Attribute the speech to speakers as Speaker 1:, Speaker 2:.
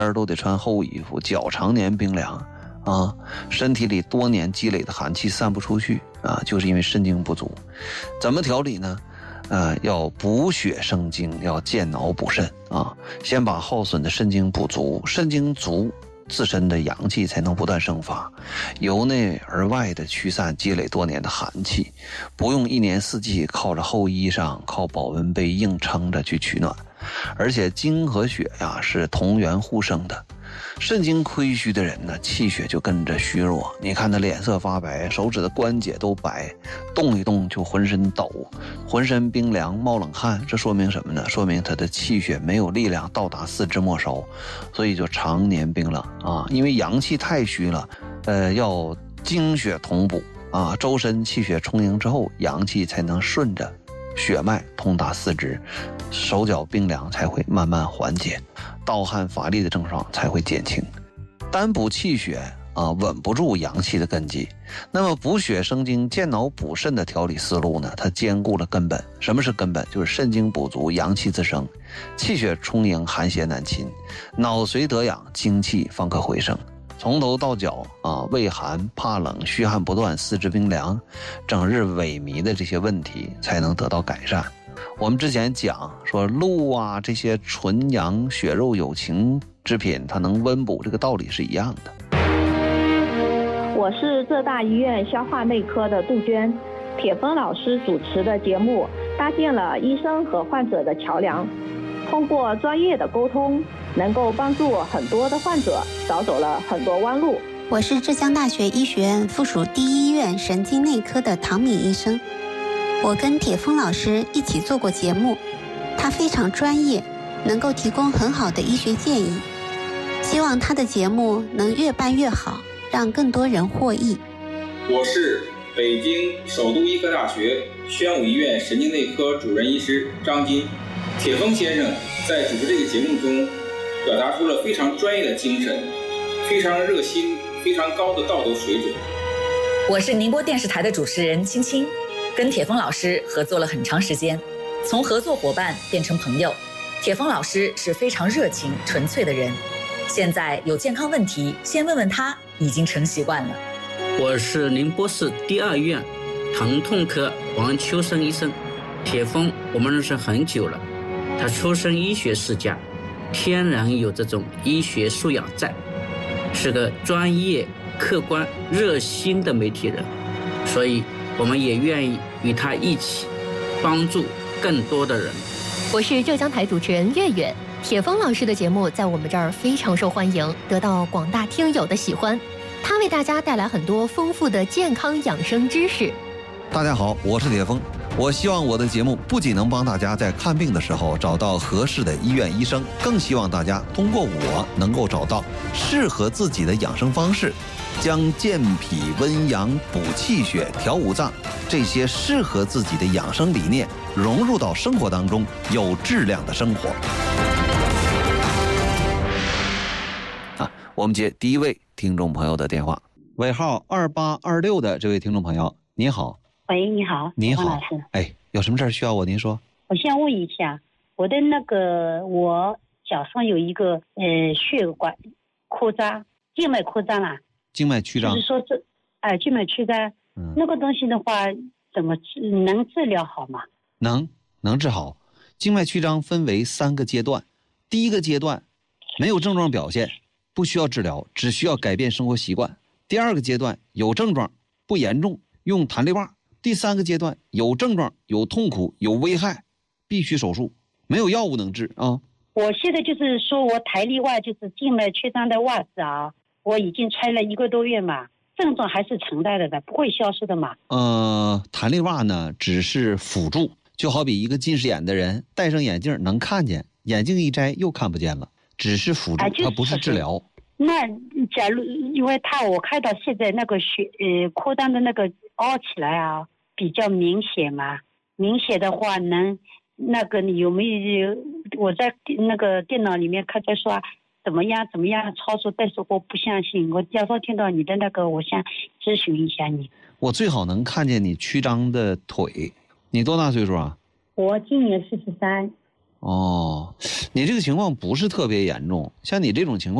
Speaker 1: 都得穿厚衣服，脚常年冰凉啊，身体里多年积累的寒气散不出去啊，就是因为肾精不足。怎么调理呢？要补血生精，要健脑补肾啊，先把耗损的肾精补足，肾精足，自身的阳气才能不断生发，由内而外的驱散积累多年的寒气，不用一年四季靠着厚衣裳、靠保温杯硬撑着去取暖。而且精和血呀是同源互生的，肾精亏虚的人呢，气血就跟着虚弱。你看他脸色发白，手指的关节都白，动一动就浑身抖，浑身冰凉冒冷汗，这说明什么呢？说明他的气血没有力量到达四肢末梢，所以就常年冰冷啊。因为阳气太虚了，要精血同补啊，周身气血充盈之后，阳气才能顺着血脉通达四肢，手脚冰凉才会慢慢缓解，盗汗乏力的症状才会减轻。单补气血啊，稳不住阳气的根基。那么补血生精、健脑补肾的调理思路呢，它兼顾了根本。什么是根本？就是肾精补足，阳气自生，气血充盈，寒邪难侵，脑髓得养，精气方可回升。从头到脚啊，畏寒怕冷、虚汗不断、四肢冰凉、整日萎靡的这些问题才能得到改善。我们之前讲说鹿啊，这些纯阳血肉有情之品，它能温补，这个道理是一样的。
Speaker 2: 我是浙大医院消化内科的杜鹃，铁峰老师主持的节目搭建了医生和患者的桥梁，通过专业的沟通，能够帮助很多的患者少走了很多弯路。
Speaker 3: 我是浙江大学医学院附属第一医院神经内科的唐敏医生，我跟铁峰老师一起做过节目，他非常专业，能够提供很好的医学建议，希望他的节目能越办越好，让更多人获益。
Speaker 4: 我是北京首都医科大学宣武医院神经内科主任医师张金。铁峰先生在主持这个节目中表达出了非常专业的精神，非常热心，非常高的道德水准。
Speaker 5: 我是宁波电视台的主持人青青，跟铁峰老师合作了很长时间，从合作伙伴变成朋友。铁峰老师是非常热情纯粹的人，现在有健康问题先问问他已经成习惯了。
Speaker 6: 我是宁波市第二医院疼痛科王秋生医生。铁峰我们认识很久了，他出身医学世家，天然有这种医学素养在，是个专业客观热心的媒体人，所以我们也愿意与他一起帮助更多的人。
Speaker 7: 我是浙江台主持人月月，铁峰老师的节目在我们这儿非常受欢迎，得到广大听友的喜欢。他为大家带来很多丰富的健康养生知识。
Speaker 1: 大家好，我是铁峰。我希望我的节目不仅能帮大家在看病的时候找到合适的医院医生，更希望大家通过我能够找到适合自己的养生方式，将健脾温阳、补气血、调五脏这些适合自己的养生理念融入到生活当中，有质量的生活。我们接第一位听众朋友的电话，尾号2826的这位听众朋友，你好。
Speaker 8: 喂，你好，
Speaker 1: 你好，
Speaker 8: 王老师。
Speaker 1: 哎，有什么事儿需要我？您说。
Speaker 8: 我先问一下，我脚上有一个血管扩张，静脉扩张啦。
Speaker 1: 静脉曲张。
Speaker 8: 就是说静脉曲张，那个东西的话，怎么能治疗好吗？
Speaker 1: 能治好。静脉曲张分为3个阶段，第一个阶段没有症状表现，不需要治疗，只需要改变生活习惯。第二个阶段有症状不严重，用弹力袜。第3个阶段有症状有痛苦有危害，必须手术，没有药物能治啊。
Speaker 8: 我现在就是说我弹力袜就是静脉曲张的袜子啊，我已经穿了1个多月嘛，症状还是存在的，不会消失的嘛。
Speaker 1: 弹力袜呢只是辅助，就好比一个近视眼的人戴上眼镜能看见，眼镜一摘又看不见了，只是辅助，它不是治疗。
Speaker 8: 那假如因为我看到现在那个扩张的那个凹起来啊，比较明显嘛。明显的话，那个你有没有？我在那个电脑里面看在说怎么样操作，但是我不相信。我假如听到你的那个，我想咨询一下你。
Speaker 1: 我最好能看见你曲张的腿。你多大岁数啊？
Speaker 8: 我今年43。
Speaker 1: 哦，你这个情况不是特别严重，像你这种情况。